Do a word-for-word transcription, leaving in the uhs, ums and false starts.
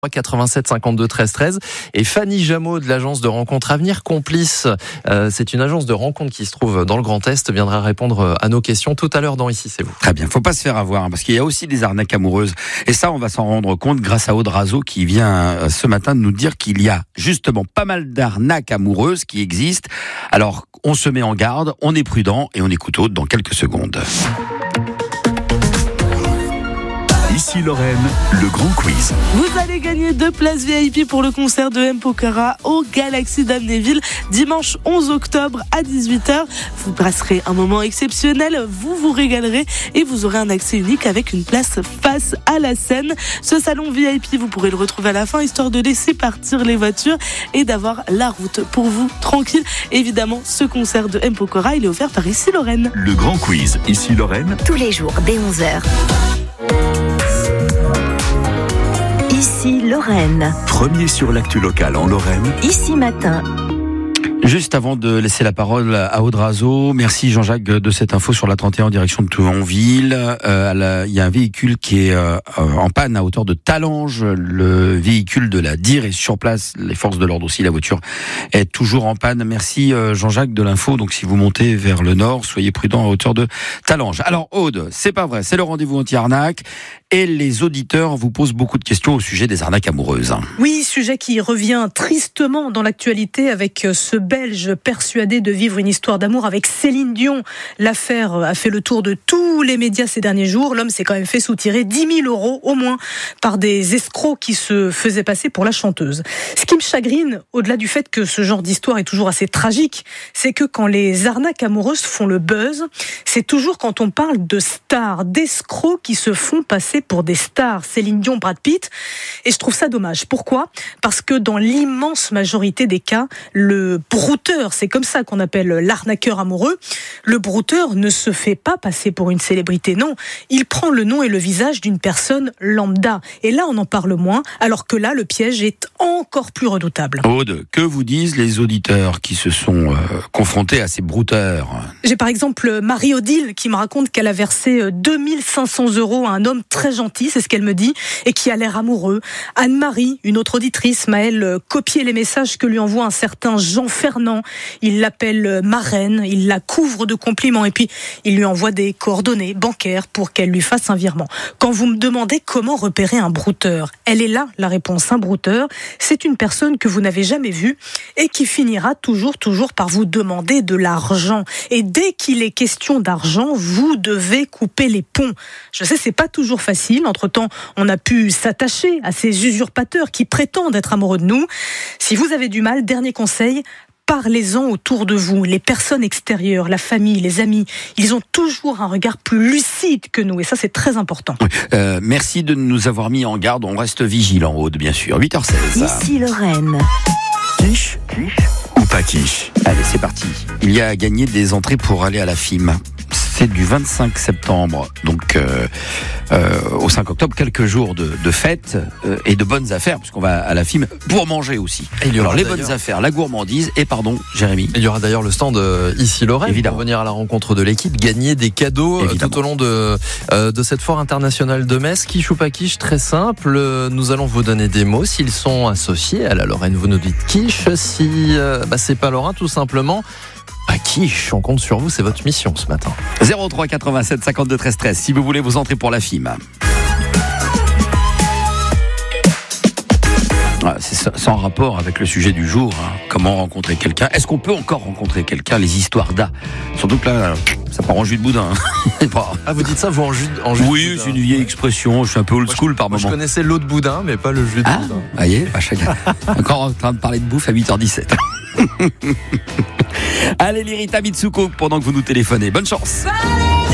quatre-vingt-sept cinquante-deux treize treize et Fanny Jameau de l'agence de rencontres Avenir Complice. Euh, c'est une agence de rencontres qui se trouve dans le Grand Est, viendra répondre à nos questions tout à l'heure dans Ici c'est vous. Très bien, faut pas se faire avoir hein, parce qu'il y a aussi des arnaques amoureuses et ça on va s'en rendre compte grâce à Aude Razo qui vient euh, ce matin de nous dire qu'il y a justement pas mal d'arnaques amoureuses qui existent. Alors on se met en garde, on est prudent et on écoute Aude dans quelques secondes. Ici Lorraine, le grand quiz. Vous allez gagner deux places V I P pour le concert de M. Pokora au Galaxy d'Amnéville dimanche onze octobre à dix-huit heures. Vous passerez un moment exceptionnel, vous vous régalerez et vous aurez un accès unique avec une place face à la scène. Ce salon V I P, vous pourrez le retrouver à la fin histoire de laisser partir les voitures et d'avoir la route pour vous tranquille. Évidemment, ce concert de M. Pokora, il est offert par Ici Lorraine. Le grand quiz, Ici Lorraine. Tous les jours dès onze heures. Ici Lorraine. Premier sur l'actu locale en Lorraine. Ici matin. Juste avant de laisser la parole à Aude Razo, merci Jean-Jacques de cette info sur la trente et un en direction de Thionville. Euh, il y a un véhicule qui est euh, en panne à hauteur de Talange. Le véhicule de la D I R est sur place. Les forces de l'ordre aussi. La voiture est toujours en panne. Merci euh, Jean-Jacques de l'info. Donc si vous montez vers le nord, soyez prudent à hauteur de Talange. Alors Aude, c'est pas vrai. C'est le rendez-vous anti-arnaque. Et les auditeurs vous posent beaucoup de questions au sujet des arnaques amoureuses. Oui, sujet qui revient tristement dans l'actualité avec ce Belge persuadé de vivre une histoire d'amour avec Céline Dion. L'affaire a fait le tour de tous les médias ces derniers jours. L'homme s'est quand même fait soutirer dix mille euros au moins par des escrocs qui se faisaient passer pour la chanteuse. Ce qui me chagrine, au-delà du fait que ce genre d'histoire est toujours assez tragique, c'est que quand les arnaques amoureuses font le buzz, c'est toujours quand on parle de stars, d'escrocs qui se font passer pour des stars, Céline Dion, Brad Pitt, et je trouve ça dommage. Pourquoi ? Parce que dans l'immense majorité des cas, le brouteur, c'est comme ça qu'on appelle l'arnaqueur amoureux, le brouteur ne se fait pas passer pour une célébrité, non. Il prend le nom et le visage d'une personne lambda. Et là, on en parle moins, alors que là, le piège est encore plus redoutable. Aude, que vous disent les auditeurs qui se sont euh, confrontés à ces brouteurs ? J'ai par exemple Marie-Odile qui me raconte qu'elle a versé deux mille cinq cents euros à un homme très gentil, c'est ce qu'elle me dit, et qui a l'air amoureux. Anne-Marie, une autre auditrice, m'a elle copié les messages que lui envoie un certain Jean Fernand. Il l'appelle marraine, il la couvre de compliments et puis il lui envoie des coordonnées bancaires pour qu'elle lui fasse un virement. Quand vous me demandez comment repérer un brouteur, elle est là la réponse. Un brouteur, c'est une personne que vous n'avez jamais vue et qui finira toujours, toujours par vous demander de l'argent. Et dès qu'il est question d'argent, vous devez couper les ponts. Je sais, c'est pas toujours facile. Entre-temps, on a pu s'attacher à ces usurpateurs qui prétendent être amoureux de nous. Si vous avez du mal, dernier conseil, parlez-en autour de vous. Les personnes extérieures, la famille, les amis, ils ont toujours un regard plus lucide que nous. Et ça, c'est très important. Oui. Euh, merci de nous avoir mis en garde. On reste vigilant, Aude, bien sûr. huit heures seize. Ici Lorraine. Quiche, quiche ou pas quiche ? Allez, c'est parti. Il y a à gagner des entrées pour aller à la F I M. C'est du vingt-cinq septembre, donc euh, euh, au cinq octobre, quelques jours de, de fête euh, et de bonnes affaires, puisqu'on va à la F I M pour manger aussi. Et il y aura Alors les d'ailleurs... bonnes affaires, la gourmandise et pardon, Jérémy. Il y aura d'ailleurs le stand euh, Ici Lorraine Évidemment. pour venir à la rencontre de l'équipe, gagner des cadeaux euh, tout au long de, euh, de cette foire internationale de Metz. Quiche ou pas quiche, très simple. Euh, nous allons vous donner des mots. S'ils sont associés à la Lorraine, vous nous dites quiche. Si euh, bah, c'est pas Lorrain, tout simplement, à quiche. On compte sur vous, c'est votre mission ce matin. zéro trois quatre-vingt-sept cinquante-deux treize treize si vous voulez vous entrer pour la F I M. C'est sans rapport avec le sujet du jour, hein. Comment rencontrer quelqu'un. Est-ce qu'on peut encore rencontrer quelqu'un? Les histoires d'A. Surtout que là, ça part en jus de boudin. Hein. Ah, vous dites ça, vous en jus, en jus oui, de boudin? C'est une vieille expression. Je suis un peu old moi, school je, par moi, moment. Je connaissais l'eau de boudin, mais pas le jus de ah, boudin. Ah, voyez, bah, chacun. Encore en train de parler de bouffe à huit heures dix-sept. Allez, Lirita Mitsuko, pendant que vous nous téléphonez. Bonne chance.